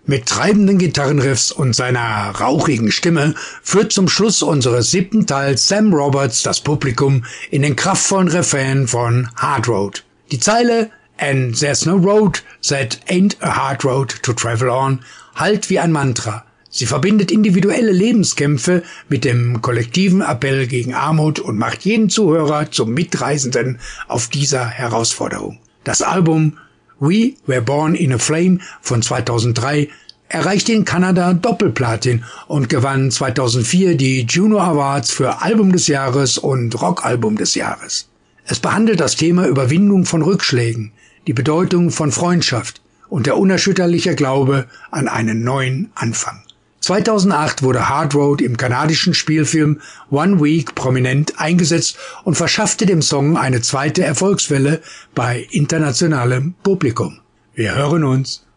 Mit treibenden Gitarrenriffs und seiner rauchigen Stimme führt zum Schluss unseres 7. Teils Sam Roberts das Publikum in den kraftvollen Refrain von Hard Road. Die Zeile "And there's no road that ain't a hard road to travel on" hallt wie ein Mantra. Sie verbindet individuelle Lebenskämpfe mit dem kollektiven Appell gegen Armut und macht jeden Zuhörer zum Mitreisenden auf dieser Herausforderung. Das Album We Were Born in a Flame von 2003 erreichte in Kanada Doppelplatin und gewann 2004 die Juno Awards für Album des Jahres und Rockalbum des Jahres. Es behandelt das Thema Überwindung von Rückschlägen, die Bedeutung von Freundschaft und der unerschütterliche Glaube an einen neuen Anfang. 2008 wurde Hard Road im kanadischen Spielfilm One Week prominent eingesetzt und verschaffte dem Song eine zweite Erfolgswelle bei internationalem Publikum. Wir hören uns.